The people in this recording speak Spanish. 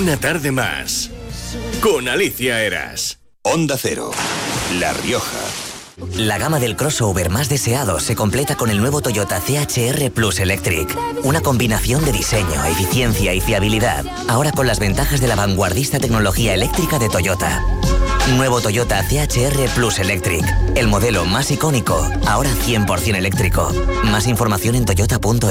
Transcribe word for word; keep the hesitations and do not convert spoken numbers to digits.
Una tarde más. Con Alicia Eras. Onda Cero. La Rioja. La gama del crossover más deseado se completa con el nuevo Toyota C H R Plus Electric. Una combinación de diseño, eficiencia y fiabilidad. Ahora con las ventajas de la vanguardista tecnología eléctrica de Toyota. Nuevo Toyota C H R Plus Electric. El modelo más icónico, ahora cien por ciento eléctrico. Más información en toyota punto es.